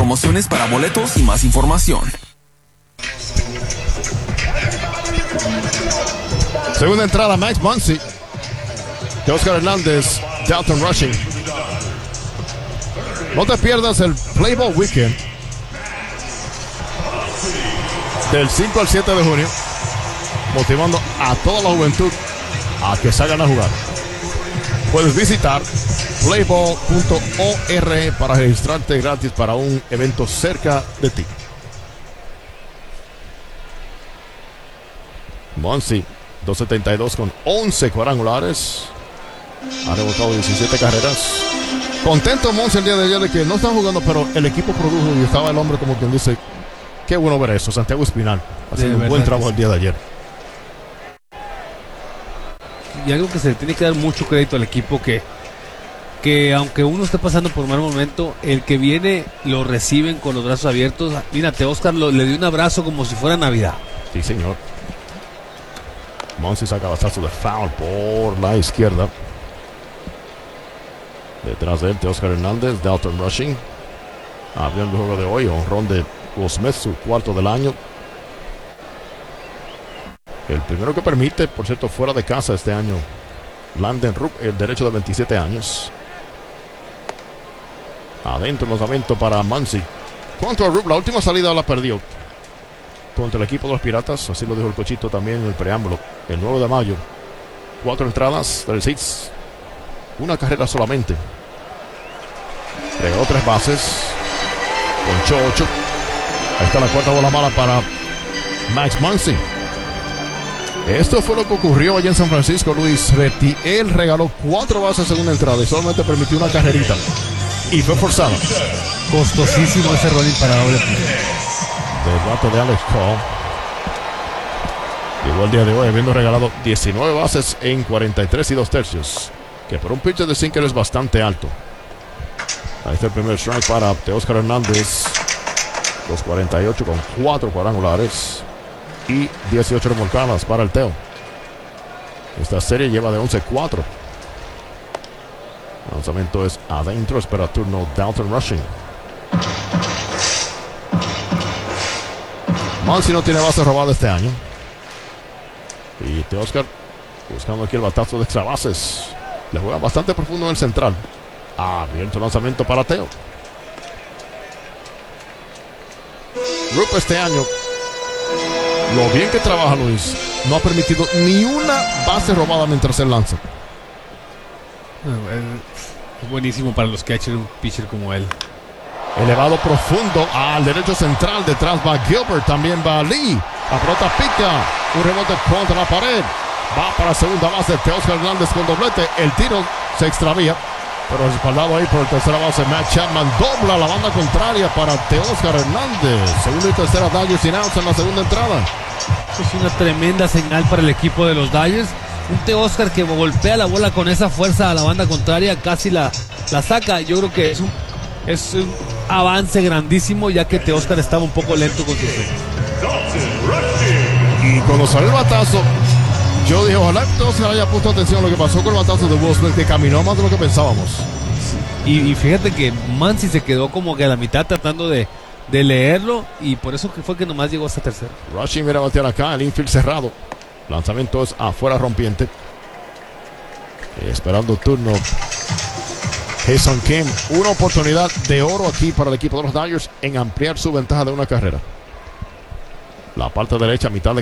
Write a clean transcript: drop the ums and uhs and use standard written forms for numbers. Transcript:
promociones para boletos y más información. Segunda entrada, Max Muncy. Teóscar Hernández, Dalton Rushing. No te pierdas el Play Ball Weekend del 5 al 7 de junio, motivando a toda la juventud a que salgan a jugar. Puedes visitar playball.org para registrarte gratis para un evento cerca de ti. Muncy, 272 con 11 cuadrangulares. Ha rebotado 17 carreras. Contento Muncy el día de ayer de que no están jugando, pero el equipo produjo y estaba el hombre como quien dice, qué bueno ver eso. Santiago Espinal haciendo un buen trabajo el día de ayer. Y algo que se le tiene que dar mucho crédito al equipo, que aunque uno esté pasando por un mal momento, el que viene lo reciben con los brazos abiertos. Mira, Teóscar le dio un abrazo como si fuera Navidad. Sí, señor. Muncy saca batazo de foul por la izquierda. Detrás de él, Teóscar Hernández, Dalton Rushing. Abriendo el juego de hoy, honrón de Will Smith, su cuarto del año. El primero que permite, por cierto, fuera de casa este año, Landon Rupp, el derecho de 27 años. Adentro el lanzamiento para Muncy. Contra Rupp, la última salida la perdió contra el equipo de los Piratas, así lo dijo el cochito también en el preámbulo. El 9 de mayo, 4 entradas, 3 hits, una carrera solamente. Regaló 3 bases, ponchó 8. Ahí está la cuarta bola mala para Max Muncy. Esto fue lo que ocurrió allá en San Francisco, Luis. Él regaló 4 bases en una entrada y solamente permitió una carrerita. Y fue forzada. Costosísimo ese rolling para doble play. Del bate de Alex Cole. Llegó el día de hoy habiendo regalado 19 bases en 43 y 2 tercios. Que por un pitcher de sinker es bastante alto. Ahí está el primer strike para Teóscar Hernández. 2.48 con 4 cuadrangulares. Y 18 remolcadas para el Teo. Esta serie lleva de 11-4. El lanzamiento es adentro. Espera turno Dalton Rushing. Muncy no tiene base robada este año. Y Teóscar buscando aquí el batazo de extra bases. Le juega bastante profundo en el central. Abierto el lanzamiento para Teo. Rupp este año, lo bien que trabaja Luis, no ha permitido ni una base robada mientras él lanza. Es buenísimo para los catchers un pitcher como él. Elevado profundo al derecho central. Detrás va Gilbert. También va Lee. La pelota pica. Un rebote contra la pared. Va para segunda base. Teóscar Hernández con doblete. El tiro se extravía. Pero respaldado ahí por el tercera base. Matt Chapman dobla la banda contraria para Teóscar Hernández. Segunda y tercera Dodgers sin outs en la segunda entrada. Es una tremenda señal para el equipo de los Dodgers. Un Teóscar que golpea la bola con esa fuerza a la banda contraria. Casi la saca. Yo creo que es un avance grandísimo, ya que Teóscar estaba un poco lento con su swing. Y cuando salió el batazo, yo dije, ojalá Teóscar haya puesto atención a lo que pasó con el batazo de Will Smith, que caminó más de lo que pensábamos. Y fíjate que Muncy se quedó como que a la mitad tratando de leerlo, y por eso que fue que nomás llegó hasta tercero. Rushing viene a batear acá, el infield cerrado. Lanzamiento es afuera rompiente. Esperando turno Jason Kim. Una oportunidad de oro aquí para el equipo de los Dodgers en ampliar su ventaja de una carrera. La parte derecha, mitad de